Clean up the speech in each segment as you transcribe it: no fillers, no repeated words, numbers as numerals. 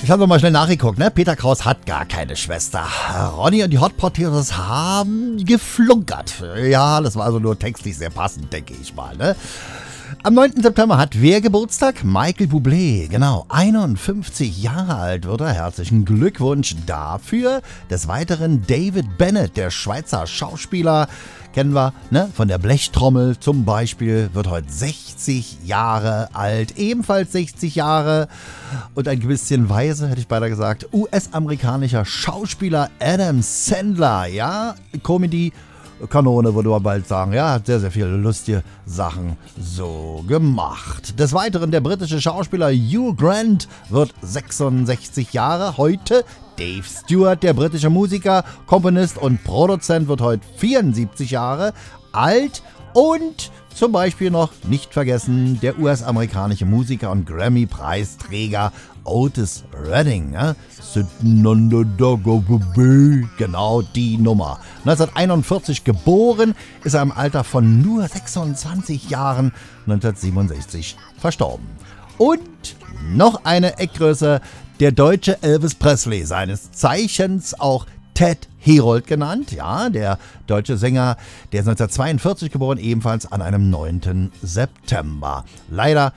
Ich habe mal schnell nachgeguckt, ne? Peter Kraus hat gar keine Schwester. Ronny und die Hot Potatoes haben geflunkert. Ja, das war also nur textlich sehr passend, denke ich mal, ne? Am 9. September hat wer Geburtstag? Michael Bublé, genau, 51 Jahre alt wird er. Herzlichen Glückwunsch dafür. Des Weiteren David Bennett, der Schweizer Schauspieler, kennen wir, ne? Von der Blechtrommel zum Beispiel, wird heute 60 Jahre alt, ebenfalls 60 Jahre und ein bisschen weise, hätte ich beinahe gesagt, US-amerikanischer Schauspieler Adam Sandler, ja, Comedy Kanone, würde man bald sagen. Ja, hat sehr, sehr viele lustige Sachen so gemacht. Des Weiteren der britische Schauspieler Hugh Grant wird 66 Jahre heute. Dave Stewart, der britische Musiker, Komponist und Produzent, wird heute 74 Jahre alt. Und zum Beispiel noch nicht vergessen der US-amerikanische Musiker und Grammy-Preisträger Otis Redding. Ja? Sitting on the dock of a bay. Genau die Nummer. 1941 geboren, ist er im Alter von nur 26 Jahren 1967 verstorben. Und noch eine Eckgröße, der deutsche Elvis Presley, seines Zeichens auch Ted Herold genannt, ja, der deutsche Sänger, der ist 1942 geboren, ebenfalls an einem 9. September. Leider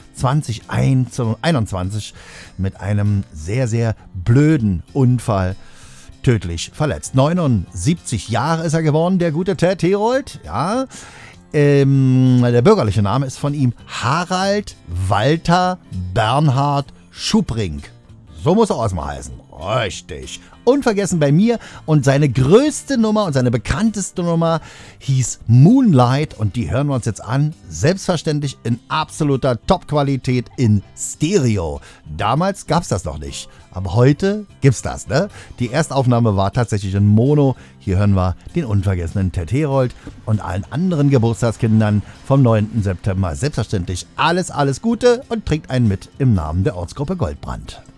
2021 mit einem sehr, sehr blöden Unfall tödlich verletzt. 79 Jahre ist er geworden, der gute Ted Herold, ja. Der bürgerliche Name ist von ihm Harald Walter Bernhard Schubrink. So muss er erstmal heißen. Richtig. Unvergessen bei mir. Und seine größte Nummer und seine bekannteste Nummer hieß Moonlight. Und die hören wir uns jetzt an. Selbstverständlich in absoluter Top-Qualität in Stereo. Damals gab es das noch nicht. Aber heute gibt's das, ne? Die Erstaufnahme war tatsächlich in Mono. Hier hören wir den unvergessenen Ted Herold und allen anderen Geburtstagskindern vom 9. September. Selbstverständlich alles, alles Gute und trinkt einen mit im Namen der Ortsgruppe Goldbrand.